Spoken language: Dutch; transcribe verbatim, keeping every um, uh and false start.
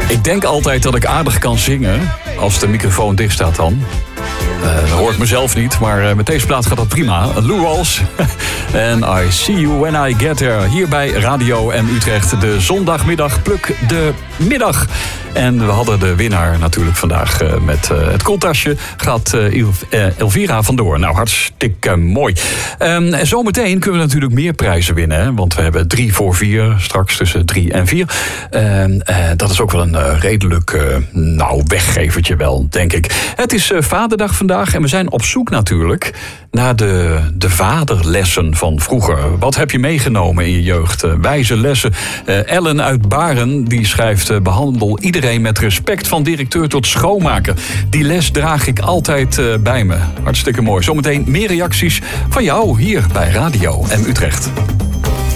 Ik denk altijd dat ik aardig kan zingen als de microfoon dicht staat dan. Uh, dat hoor ik mezelf niet, maar uh, met deze plaat gaat dat prima. Lou Rawls en I See You When I Get There. Hier bij Radio M Utrecht, de zondagmiddag pluk de middag. En we hadden de winnaar natuurlijk vandaag uh, met uh, het koeltasje. Gaat uh, Il- uh, Elvira vandoor. Nou, hartstikke mooi. Um, en zometeen kunnen we natuurlijk meer prijzen winnen. Hè? Want we hebben drie voor vier, straks tussen drie en vier. Uh, uh, dat is ook wel een uh, redelijk uh, nou, weggevertje wel, denk ik. Het is uh, Vaderdag vandaag en we zijn op zoek natuurlijk naar de, de vaderlessen van vroeger. Wat heb je meegenomen in je jeugd? Uh, wijze lessen. Uh, Ellen uit Baren die schrijft: uh, behandel iedereen met respect, van directeur tot schoonmaker. Die les draag ik altijd uh, bij me. Hartstikke mooi. Zometeen meer reacties van jou hier bij Radio M Utrecht.